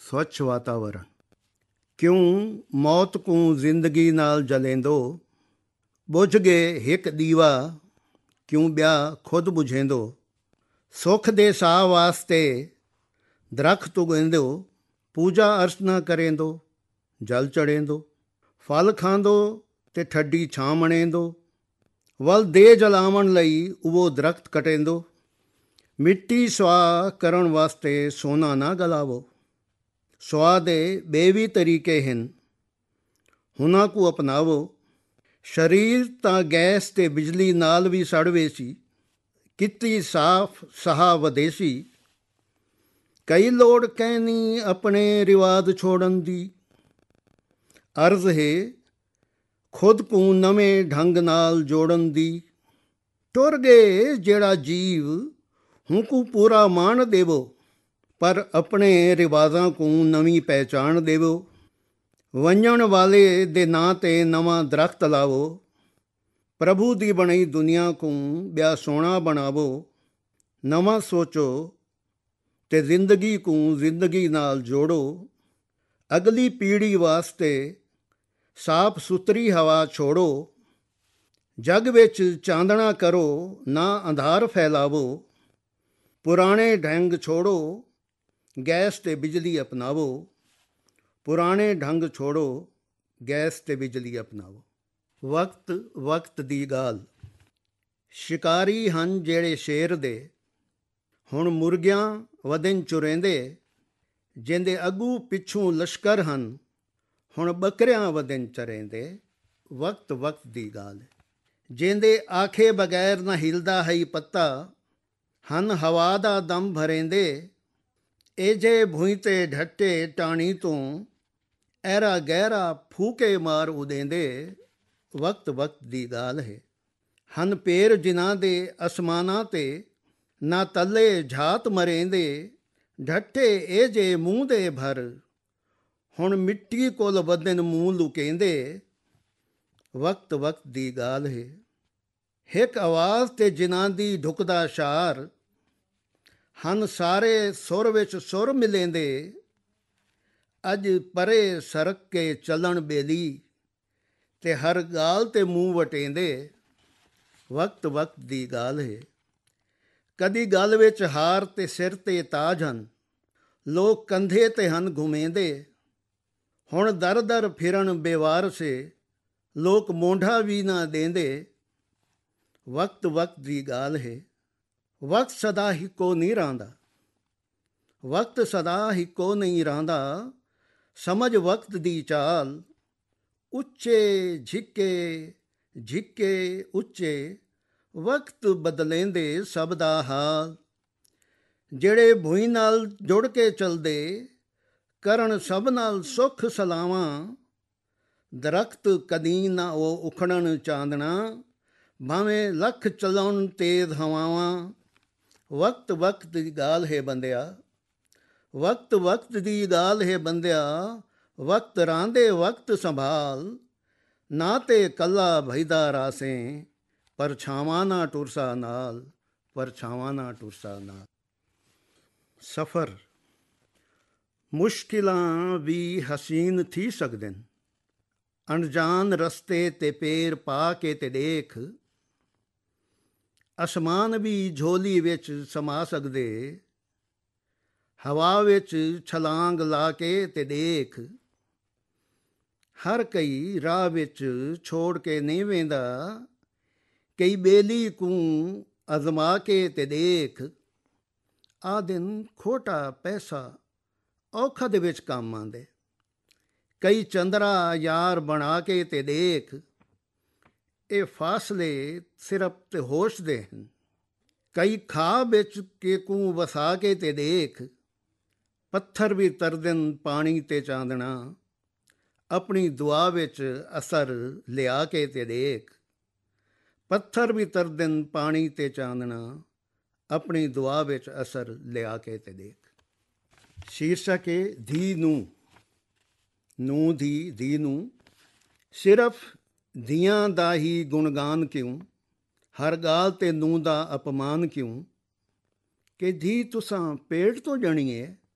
ਸਵੱਛ ਵਾਤਾਵਰਣ। ਕਿਉਂ ਮੌਤ ਕੂੰ ਜ਼ਿੰਦਗੀ ਨਾਲ ਜਲੇਂਦੋ, ਬੁਝ ਗਏ ਹਿੱਕ ਦੀਵਾ ਕਿਉਂ ਬਿਆ ਖੁਦ ਬੁਝੇਂਦੋ। ਸੁੱਖ ਦੇ ਸਾਹ ਵਾਸਤੇ ਦਰਖਤ ਉਗੇਂਦੋ, ਪੂਜਾ ਅਰਚਨਾ ਕਰੇਂਦੋ, ਜਲ ਚੜੇਂਦੋ। ਫਲ ਖਾਂਦੋ ਤੇ ਠੱਡੀ ਛਾਂ ਮਣੇਂਦੋ, ਵੱਲ ਦੇ ਜਲਾਵਣ ਲਈ ਉਹ ਦਰਖਤ ਕਟੇਂਦੋ। ਮਿੱਟੀ ਸੁਆਹ ਕਰਨ ਵਾਸਤੇ ਸੋਨਾ ਨਾ ਗਲਾਵੋ, ਸੁਆਹ ਦੇ ਬੇਵੀ ਤਰੀਕੇ ਹਨ, ਹੁਨਾਂ ਕੋ ਅਪਣਾਵੋ। ਸਰੀਰ ਤਾਂ ਗੈਸ ਤੇ ਬਿਜਲੀ ਨਾਲ ਵੀ ਸੜਵੇ ਸੀ, ਕੀਤੀ ਸਾਫ ਸਹਾ ਵਿਦੇਸੀ। ਕਈ ਲੋੜ ਕਹਿਨੀ ਆਪਣੇ ਰਿਵਾਜ ਛੋੜਨ ਦੀ, ਅਰਜ਼ ਹੈ ਖੁਦ ਕੋ ਨਵੇਂ ਢੰਗ ਨਾਲ ਜੋੜਨ ਦੀ। ਟੁਰ ਗਏ ਜਿਹੜਾ ਜੀਵ ਹੂੰ ਕੋ ਪੂਰਾ ਮਾਣ ਦੇਵੋ, ਪਰ ਆਪਣੇ ਰਿਵਾਜ਼ਾਂ ਕੋ ਨਵੀਂ ਪਹਿਚਾਣ ਦੇਵੋ। ਵੰਜਣ ਵਾਲੇ ਦੇ ਨਾਂ 'ਤੇ ਨਵਾਂ ਦਰਖਤ ਲਾਵੋ, ਪ੍ਰਭੂ ਦੀ ਬਣੀ ਦੁਨੀਆ ਕੋ ਬਿਆ ਸੋਹਣਾ ਬਣਾਵੋ। ਨਵਾਂ ਸੋਚੋ ਤੇ ਜ਼ਿੰਦਗੀ ਕੋ ਜ਼ਿੰਦਗੀ ਨਾਲ ਜੋੜੋ। ਅਗਲੀ ਪੀੜ੍ਹੀ ਵਾਸਤੇ ਸਾਫ ਸੁਥਰੀ ਹਵਾ ਛੋੜੋ। ਜੱਗ ਵਿੱਚ ਚਾਂਦਣਾ ਕਰੋ ਨਾ ਅੰਧਾਰ ਫੈਲਾਵੋ। ਪੁਰਾਣੇ ਢੰਗ ਛੋੜੋ, ਗੈਸ ਤੇ ਬਿਜਲੀ ਅਪਣਾਵੋ। ਪੁਰਾਣੇ ਢੰਗ ਛੋੜੋ, ਗੈਸ ਤੇ ਬਿਜਲੀ ਅਪਣਾਵੋ। ਵਕਤ ਵਕਤ ਦੀ ਗਾਲ। ਸ਼ਿਕਾਰੀ ਹਨ ਜਿਹੜੇ ਸ਼ੇਰ ਦੇ, ਹੁਣ ਮੁਰਗਿਆਂ ਵਧਨ ਚੁਰੇਂਦੇ। ਜਿੰਦੇ ਅੱਗੂ ਪਿੱਛੋਂ ਲਸ਼ਕਰ ਹਨ, ਹੁਣ ਬੱਕਰਿਆਂ ਵਧਨ ਚਰੇਂਦੇ। ਵਕਤ ਵਕਤ ਦੀ ਗਾਲ। ਜਿੰਦੇ ਆਖੇ ਬਗੈਰ ਨਾ ਹਿਲਦਾ ਹੈ ਪੱਤਾ, ਹਨ ਹਵਾ ਦਾ ਦਮ ਭਰੇਂਦੇ। ਇਹ ਜੇ ਭੂਈ 'ਤੇ ਢੱਟੇ ਟਾਣੀ ਤੋਂ, ਐਰਾ ਗਹਿਰਾ ਫੂਕੇ ਮਾਰ ਉਦੇਂਦੇ। ਵਕਤ ਵਕਤ ਦੀ ਗਾਲ ਹੈ। ਹਨ ਪੇਰ ਜਿਨ੍ਹਾਂ ਦੇ ਅਸਮਾਨਾਂ 'ਤੇ, ਨਾ ਤੱਲੇ ਝਾਤ ਮਰੇਂਦੇ। ਢੱਟੇ ਇਹ ਜੇ ਮੂੰਹ ਦੇ ਭਰ, ਹੁਣ ਮਿੱਟੀ ਕੋਲ ਵਧਨ ਮੂੰਹ ਲੁਕੇਂਦੇ। ਵਕਤ ਵਕਤ ਦੀ ਗਾਲ ਹੈ। ਹਿੱਕ ਆਵਾਜ਼ 'ਤੇ ਜਿਨ੍ਹਾਂ ਦੀ ਢੁਕਦਾ ਸ਼ਾਰ, ਹਨ ਸਾਰੇ ਸੁਰ ਵਿੱਚ ਸੁਰ ਮਿਲੇਂਦੇ। ਅੱਜ ਪਰੇ ਸਰਕ ਕੇ ਚੱਲਣ ਬੇਲੀ, ਤੇ ਹਰ ਗਾਲ 'ਤੇ ਮੂੰਹ ਵਟੇਂਦੇ। ਵਕਤ ਵਕਤ ਦੀ ਗਾਲ ਹੈ। ਕਦੀ ਗਲ ਵਿੱਚ ਹਾਰ ਤੇ ਸਿਰ 'ਤੇ ਤਾਜ ਹਨ, ਲੋਕ ਕੰਧੇ 'ਤੇ ਹਨ ਘੁਮੇਂਦੇ। ਹੁਣ ਦਰ ਦਰ ਫਿਰਨ ਬੇਵਾਰਸੇ, ਲੋਕ ਮੋਢਾ ਵੀ ਨਾ ਦੇਂਦੇ। ਵਕਤ ਵਕਤ ਦੀ ਗਾਲ ਹੈ। ਵਕਤ ਸਦਾ ਇੱਕੋ ਨਹੀਂ ਰਹਿੰਦਾ, ਵਕਤ ਸਦਾ ਇੱਕੋ ਨਹੀਂ ਰਹਿੰਦਾ। ਸਮਝ ਵਕਤ ਦੀ ਚਾਲ, ਉੱਚੇ ਝਿੱਕੇ ਝਿੱਕੇ ਉੱਚੇ। ਵਕਤ ਬਦਲੇਂਦੇ ਸਭ ਦਾ ਹਾਲ। ਜਿਹੜੇ ਭੂਈ ਨਾਲ ਜੁੜ ਕੇ ਚਲਦੇ, ਕਰਨ ਸਭ ਨਾਲ ਸੁੱਖ ਸਲਾਵਾਂ। ਦਰਖਤ ਕਦੀ ਨਾ ਉਹ ਉਖੜਨ ਚਾਂਦਣਾ, ਭਾਵੇਂ ਲੱਖ ਚਲਾਉਣ ਤੇਜ਼ ਹਵਾਵਾਂ। ਵਕਤ ਵਕਤ ਦੀ ਗਾਲ ਹੈ ਬੰਦਿਆ, ਵਕਤ ਵਕਤ ਦੀ ਗਾਲ ਹੈ ਬੰਦਿਆ। ਵਕਤ ਰਾਂਦੇ ਵਕਤ ਸੰਭਾਲ, ਨਾ ਤੇ ਕੱਲਾ ਭਈਦਾ ਰਾਸੇ। ਪਰਛਾਵਾਂ ਨਾ ਟੁਰਸਾ ਨਾਲ, ਪਰਛਾਵਾਂ ਨਾ ਟੁਰਸਾ ਨਾਲ। ਸਫ਼ਰ। ਮੁਸ਼ਕਿਲਾਂ ਵੀ ਹਸੀਨ ਥੀ ਸਕਦਨ, ਅਣਜਾਣ ਰਸਤੇ 'ਤੇ ਪੈਰ ਪਾ ਕੇ ਤੇ ਦੇਖ। ਅਸਮਾਨ ਵੀ ਝੋਲੀ ਵਿੱਚ ਸਮਾ ਸਕਦੇ, ਹਵਾ ਵਿੱਚ ਛਲਾਂਗ ਲਾ ਕੇ ਤੇ ਦੇਖ। ਹਰ ਕਈ ਰਾਹ ਵਿੱਚ ਛੋੜ ਕੇ ਨਹੀਂ ਵੇਂਦਾ, ਕਈ ਬੇਲੀ ਕੂੰ ਅਜ਼ਮਾ ਕੇ ਤੇ ਦੇਖ। ਆ ਦਿਨ ਖੋਟਾ ਪੈਸਾ ਔਖਦ ਵਿੱਚ ਕੰਮ ਆਉਂਦੇ, ਕਈ ਚੰਦਰਾ ਯਾਰ ਬਣਾ ਕੇ ਤੇ ਦੇਖ। ਇਹ ਫਾਸਲੇ ਸਿਰਫ ਤੇ ਹੋਸ਼ ਦੇ ਹਨ, ਕਈ ਖਾਬ ਵਿੱਚ ਕੇਕੂ ਵਸਾ ਕੇ ਤੇ ਦੇਖ। ਪੱਥਰ ਵੀ ਤਰਦਨ ਪਾਣੀ ਤੇ ਚਾਂਦਣਾ, ਆਪਣੀ ਦੁਆ ਵਿੱਚ ਅਸਰ ਲਿਆ ਕੇ ਤੇ ਦੇਖ। ਪੱਥਰ ਵੀ ਤਰਦਨ ਪਾਣੀ ਤੇ ਚਾਂਦਣਾ, ਆਪਣੀ ਦੁਆ ਵਿੱਚ ਅਸਰ ਲਿਆ ਕੇ ਤੇ ਦੇਖ। ਸ਼ੀਰਸ਼ਕ ਹੈ ਧੀ ਨੂੰ। ਨੂੰ ਦੀ ਧੀ ਨੂੰ। ਸਿਰਫ ਧੀਆਂ ਦਾ ਹੀ ਗੁਣਗਾਨ ਕਿਉਂ, ਹਰ ਗਾਲ 'ਤੇ ਨੂੰ ਦਾ ਅਪਮਾਨ ਕਿਉਂ। ਕਿ ਧੀ ਤੁਸਾਂ ਪੇਟ ਤੋਂ ਜਣੀ ਹੈ,